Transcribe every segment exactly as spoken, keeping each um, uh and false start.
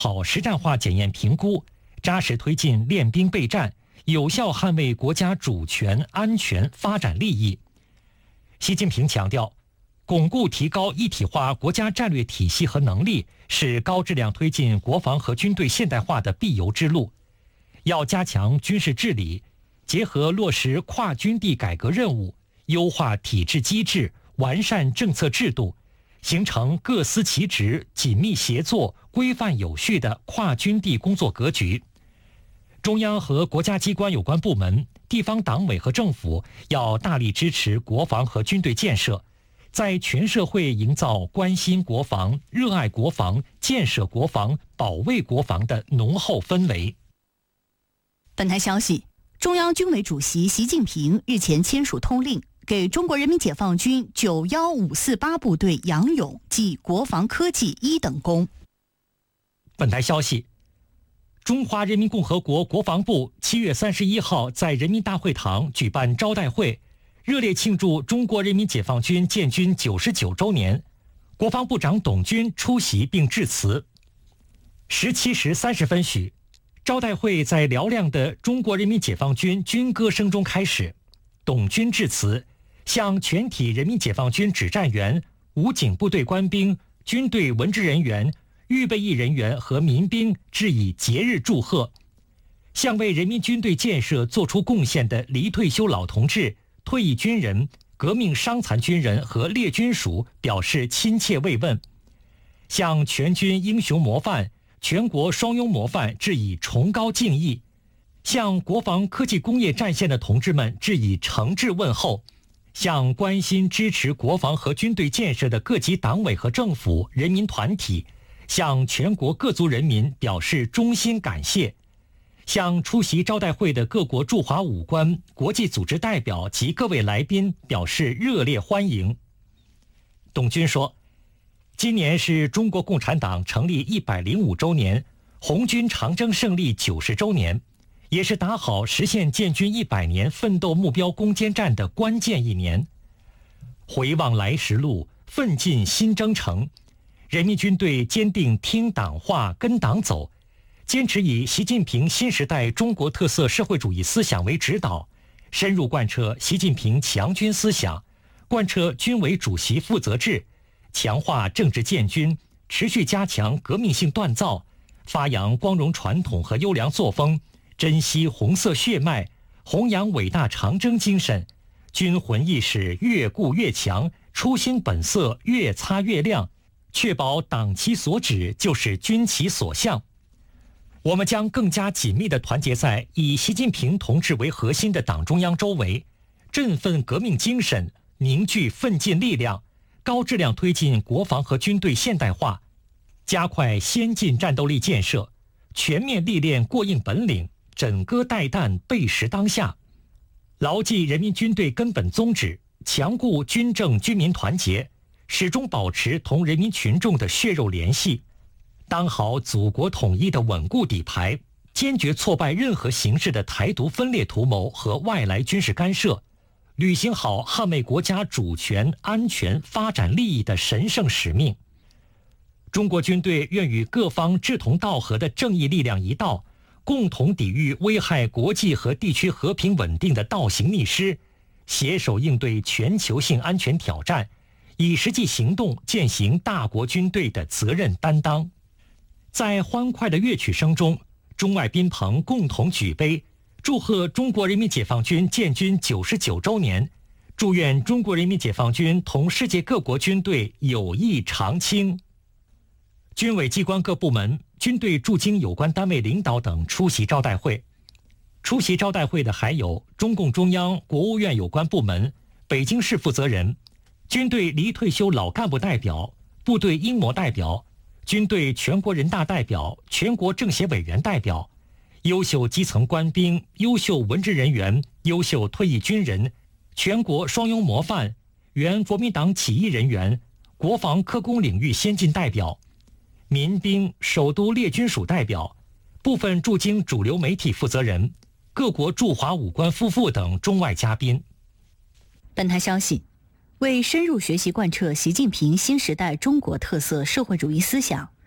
好实战化检验评估，扎实推进练兵备战，有效捍卫国家主权、安全、发展利益。习近平强调，巩固提高一体化国家战略体系和能力，是高质量推进国防和军队现代化的必由之路。要加强军事治理，结合落实跨军地改革任务，优化体制机制，完善政策制度，形成各司其职、紧密协作、规范有序的跨军地工作格局。中央和国家机关有关部门、地方党委和政府要大力支持国防和军队建设，在全社会营造关心国防、热爱国防、建设国防、保卫国防的浓厚氛围。 本台消息，中央军委主席习近平日前签署通令，给中国人民解放军九一五四八部队杨勇记国防科技一等功。 本台消息，中华人民共和国国防部七月三十一号在人民大会堂举办招待会，热烈庆祝中国人民解放军建军九十九周年。国防部长董军出席并致辞。十七时三十分许，招待会在嘹亮的中国人民解放军军歌声中开始。董军致辞，向全体人民解放军指战员、武警部队官兵、军队文职人员、预备役人员和民兵致以节日祝贺，向为人民军队建设做出贡献的离退休老同志、退役军人、革命伤残军人和列军属表示亲切慰问，向全军英雄模范、全国双拥模范致以崇高敬意，向国防科技工业战线的同志们致以诚挚问候，向关心支持国防和军队建设的各级党委和政府、人民团体，向全国各族人民表示衷心感谢，向出席招待会的各国驻华武官、国际组织代表及各位来宾表示热烈欢迎。董军说，今年是中国共产党成立一百零五周年，红军长征胜利九十周年，也是打好实现建军一百年奋斗目标攻坚战的关键一年。回望来时路，奋进新征程，人民军队坚定听党话、跟党走，坚持以习近平新时代中国特色社会主义思想为指导，深入贯彻习近平强军思想，贯彻军委主席负责制，强化政治建军，持续加强革命性锻造，发扬光荣传统和优良作风，珍惜红色血脉，弘扬伟大长征精神，军魂意识越固越强，初心本色越擦越亮，确保党其所指就是军其所向。我们将更加紧密地团结在以习近平同志为核心的党中央周围，振奋革命精神，凝聚奋进力量，高质量推进国防和军队现代化，加快先进战斗力建设，全面历练过硬本领，枕戈待旦，备时当下，牢记人民军队根本宗旨，强固军政军民团结，始终保持同人民群众的血肉联系，当好祖国统一的稳固底牌，坚决挫败任何形式的台独分裂图谋和外来军事干涉，履行好捍卫国家主权、安全、发展利益的神圣使命。中国军队愿与各方志同道合的正义力量一道，共同抵御危害国际和地区和平稳定的倒行逆施，携手应对全球性安全挑战，以实际行动践行大国军队的责任担当。在欢快的乐曲声中，中外宾朋共同举杯，祝贺中国人民解放军建军九十九周年，祝愿中国人民解放军同世界各国军队友谊长青。军委机关各部门、军队驻京有关单位领导等出席招待会。出席招待会的还有中共中央、国务院有关部门、北京市负责人、军队离退休老干部代表、部队英模代表、军队全国人大代表、全国政协委员代表、优秀基层官兵、优秀文职人员、优秀退役军人、全国双拥模范、原国民党起义人员、国防科工领域先进代表、民兵、首都列军属代表、部分驻京主流媒体负责人、各国驻华武官夫妇等中外嘉宾。 本台消息，为深入学习贯彻习近平新时代中国特色社会主义思想，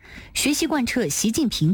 学习贯彻习近平